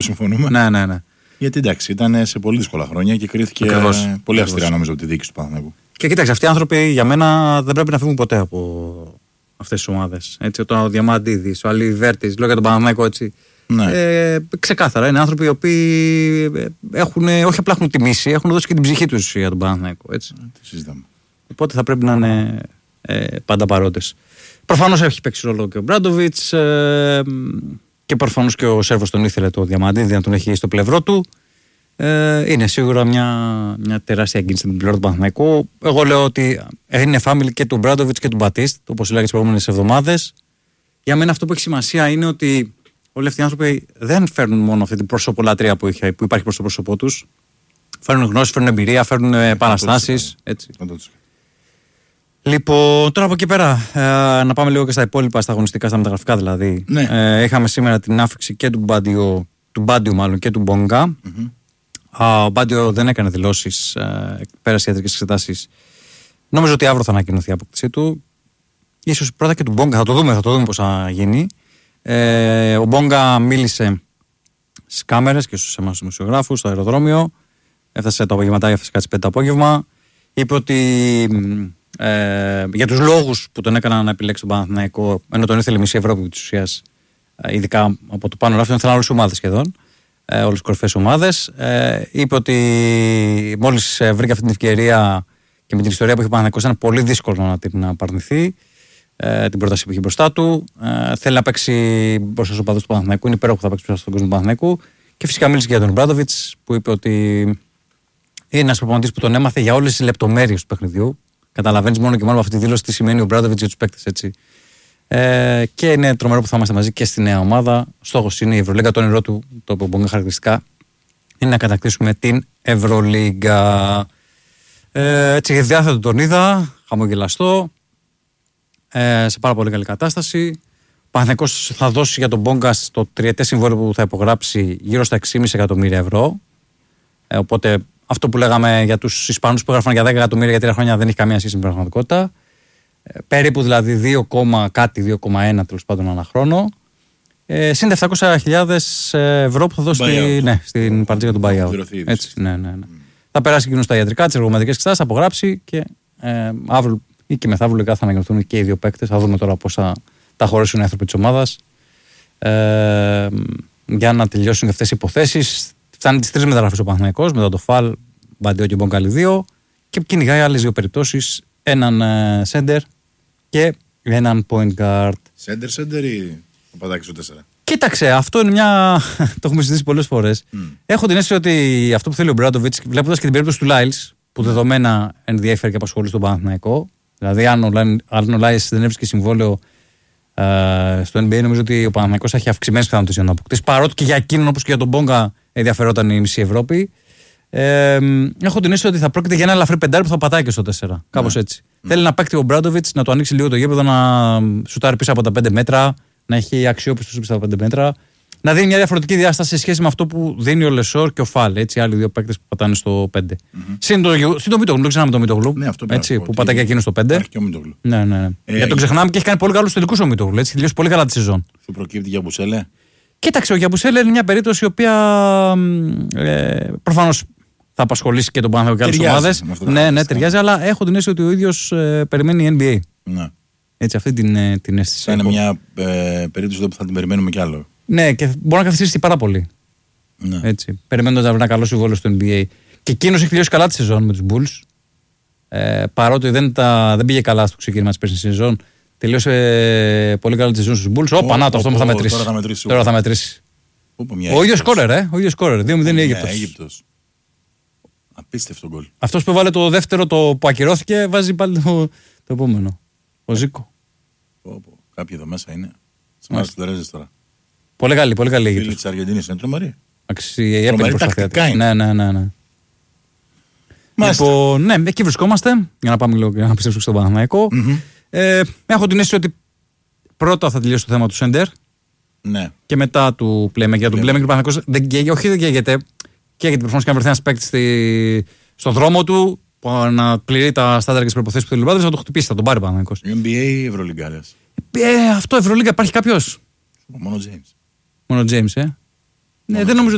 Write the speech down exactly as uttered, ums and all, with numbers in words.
συμφωνούμε. Ναι, ναι, ναι. Γιατί εντάξει, ήταν σε πολύ δύσκολα χρόνια και κρίθηκε Ακριβώς. πολύ αυστηρά νομίζω από τη διοίκηση του Παναθηναϊκού. Και κοίταξε, αυτοί οι άνθρωποι για μένα δεν πρέπει να φύγουν ποτέ από αυτές τις ομάδες. Έτσι, ο Διαμαντίδης, ο Αλιβέρτης, λέω για τον Παναθηναϊκό έτσι. Ναι. Ε, ξεκάθαρα είναι άνθρωποι οι οποίοι έχουν, όχι απλά έχουν τιμήσει, έχουν δώσει και την ψυχή τους για τον Παναθηναϊκό. Έτσι. Ε, τι συζητάμε. Οπότε θα πρέπει να είναι ε, πάντα παρόντες. Προφανώς έχει παίξει ρόλο και ο Μπράντοβιτς ε, και προφανώς και ο Σέρβος τον ήθελε το Διαμαντίδη να τον έχει στο πλευρό του. Ε, είναι σίγουρα μια, μια τεράστια εγγύηση στην πλευρά του Παναθηναϊκού. Εγώ λέω ότι είναι family και του Μπράντοβιτς και του Μπατίστ, όπως λέγαμε τις προηγούμενες εβδομάδες. Για μένα αυτό που έχει σημασία είναι ότι όλοι αυτοί οι άνθρωποι δεν φέρνουν μόνο αυτή την προσωπολατρία που, είχε, που υπάρχει προς το πρόσωπό τους. Φέρνουν γνώση, φέρνουν εμπειρία, φέρνουν επαναστάσεις. Λοιπόν, τώρα από εκεί πέρα, ε, να πάμε λίγο και στα υπόλοιπα, στα αγωνιστικά, στα μεταγραφικά δηλαδή. Ναι. Ε, είχαμε σήμερα την άφηξη και του Μπάντιο, του Μπάντιου μάλλον και του Μπόγκα. Mm-hmm. Ο Μπάντιο δεν έκανε δηλώσεις, ε, πέρασε ιατρικές εξετάσεις. Νομίζω ότι αύριο θα ανακοινωθεί η απόκτησή του. Ίσως πρώτα και του Μπόγκα, θα το δούμε, θα το δούμε πώς θα γίνει. Ε, ο Μπόγκα μίλησε στις κάμερες και στους εμάς τους δημοσιογράφους στο αεροδρόμιο. Έφτασε το απογευματάκι, έφτασε κάτι πέντε το απόγευμα. Είπε ότι ε, για τους λόγους που τον έκαναν να επιλέξει τον Παναθηναϊκό, ενώ τον ήθελε μισή Ευρώπη της ουσίας, ειδικά από το πάνω ράφι, τον ήθελαν όλες τις ομάδες σχεδόν, ε, όλες τις κορυφαίες ομάδες. Ε, είπε ότι μόλις βρήκε αυτή την ευκαιρία και με την ιστορία που έχει ο Παναθηναϊκός ήταν πολύ δύσκολο να την απαρνηθεί. Ε, την πρόταση που έχει μπροστά του. Ε, θέλει να παίξει μπροστά στους οπαδούς του Παναθηναϊκού. Είναι υπέροχο που θα παίξει μπροστά στον κόσμο του Παναθηναϊκού. Και φυσικά μίλησε και για τον Μπράντοβιτς που είπε ότι είναι ένας προπονητής που τον έμαθε για όλες τις λεπτομέρειες του παιχνιδιού. Καταλαβαίνεις μόνο και μόνο από αυτή τη δήλωση τι σημαίνει ο Μπράντοβιτς για τους παίκτες, έτσι. Ε, και είναι τρομερό που θα είμαστε μαζί και στη νέα ομάδα. Στόχος είναι η Ευρωλίγκα. Το όνειρό του, το οποίο μπορεί χαρακτηριστικά, είναι να κατακτήσουμε την Ευρωλίγκα. Ε, έτσι, για διάθετο τον είδα, χαμογελαστό. Ε, σε πάρα πολύ καλή κατάσταση. Ο Παναθηναϊκός θα δώσει για τον Μπόγκα στο τριετές συμβόλαιο που θα υπογράψει γύρω στα έξι κόμμα πέντε εκατομμύρια ευρώ. Ε, οπότε αυτό που λέγαμε για τους Ισπανούς που έγραφαν για δέκα εκατομμύρια για τρία χρόνια δεν έχει καμία σχέση με την πραγματικότητα. Ε, περίπου δηλαδή δύο, κάτι, δύο κόμμα ένα τέλος πάντων ανά χρόνο. Ε, συν επτακόσιες χιλιάδες ευρώ που θα δώσει στη, ναι, στην παρτίδα του buyout. Έτσι, ναι, ναι, ναι. Mm. Θα περάσει εκείνο στα ιατρικά, τις εργοματικές εξετάσεις, θα απογράψει και ε, αύριο ή και μεθαύριο θα ανακοινωθούν και οι δύο παίκτες. Θα δούμε τώρα πώς θα τα χωρίσουν οι άνθρωποι της ομάδας. Ε, για να τελειώσουν και αυτές οι υποθέσεις. Φτάνει τις τρεις μεταγραφές ο Παναθηναϊκός, μετά το Φαλ, Μπαντιό και Μπογκάλη δύο. Και κυνηγάει άλλες δύο περιπτώσεις. Έναν σέντερ και έναν point guard. Σέντερ, σέντερ ή ο Παδάκης ο τέσσερα. Κοίταξε, αυτό είναι μια. Το έχουμε συζητήσει πολλές φορές. Mm. Έχω την αίσθηση ότι αυτό που θέλει ο Μπράντοβιτς, βλέποντας και την περίπτωση του Λάιλς, που δεδομένα ενδιαφέρει και απασχολεί τον Παναθηναϊκό. Δηλαδή, αν ο Λάιλς δεν έβρισκε συμβόλαιο ε, στο N B A, νομίζω ότι ο Παναθηναϊκός θα έχει αυξημένες πιθανότητες για να αποκτήσει. Παρότι και για εκείνον, όπως και για τον Μπόγκα, ενδιαφερόταν η μισή Ευρώπη. Ε, έχω την αίσθηση ότι θα πρόκειται για ένα ελαφρύ πεντάρι που θα πατάει και στο τέσσερα. Κάπως ναι. έτσι. Ναι. Θέλει να παίξει ο Μπράντοβιτς, να το ανοίξει λίγο το γήπεδο, να σουτάρει πίσω από τα πέντε μέτρα, να έχει αξιόπιστο πίσω από τα πέντε μέτρα. Να δίνει μια διαφορετική διάσταση σε σχέση με αυτό που δίνει ο Λεσόρ και ο Φαλ. Έτσι, άλλοι δύο παίκτες που πατάνε στο πέντε. Mm-hmm. Συν το Μητογλου, δεν ξεχνάμε το Μητογλου. Ναι, αυτό έτσι, που πατάει και εκείνο στο πέντε. Και ο Μητογλου. Ναι, ναι, ναι. Ε, Γιατί το ξεχνάμε και έχει κάνει πολύ καλούς τελικούς ο Μητογλου. Έτσι, τελειώσει πολύ καλά τη σεζόν. Σου προκύπτει για Μπουσέλε. Κοίταξε, ο Γιαμπουσέλε είναι μια περίπτωση η οποία ε, προφανώς θα απασχολήσει και τον Παναθηναϊκό και άλλες ομάδες. Ναι, ναι, ταιριάζει, αλλά έχω την αίσθηση ότι ο ίδιος ε, περιμένει N B A. Ναι. Έτσι, αυτή την, ε, την αίσθηση. Θα είναι μια ε, περίπτωση που θα την περιμένουμε κι άλλο. Ναι, και μπορεί να καθυστερήσει πάρα πολύ. Ναι. Έτσι, περιμένοντας να βρει ένα καλό συμβόλαιο στο N B A. Και εκείνος έχει τελειώσει καλά τη σεζόν με τους Bulls. Ε, παρότι δεν, τα, δεν πήγε καλά στο ξεκίνημα της περσινής σεζόν, τελείωσε ε, πολύ καλά τη σεζόν στους Bulls. Όπα, να το, αυτό θα μετρήσει. Τώρα θα μετρήσει. Τώρα θα μετρήσει. Ο ίδιος σκόρερ, ε. Ο ίδιος σκόρερ. δύο μηδέν είναι Αίγυπτος. Απίστευτο γκολ. Αυτός που έβαλε το δεύτερο το που ακυρώθηκε βάζει πάλι το, το επόμενο. Ο Ζίκο. Πω, πω. Κάποιοι εδώ μέσα είναι. Σμάζουν τους Τερέζες τώρα. Πολύ καλή, πολύ καλή. Φίλοι της Αργεντινής είναι τρομερή. Τρομερή τακτικά είναι. Ναι, ναι, ναι. ναι. Λοιπόν, ναι, εκεί βρισκόμαστε. Για να πάμε λίγο και να πιστέψουμε στον Παναθηναϊκό. Mm-hmm. Ε, έχω την αίσθηση ότι πρώτα θα τελειώσει το θέμα του Σέντερ. Ναι. Και μετά του Playmaker. Για τον Playmaker ο Παναθηναϊκός δεν καίγεται, όχι δεν καίγεται. Καίγεται προφανώς και αν βρεθεί ένας παίκτης στη... στον δρόμο του που να πληρεί τα στάνταρ και τις προϋποθέσεις που θέλει ο Λουμπάδης, θα το χτυπήσει, θα τον πάρει ο Παναθηναϊκός. N B A Ευρωλίγκα. Ε, αυτό Ευρωλίγκα υπάρχει κάποιος. Μόνο James. Μόνο James, ε. Ναι, δεν νομίζω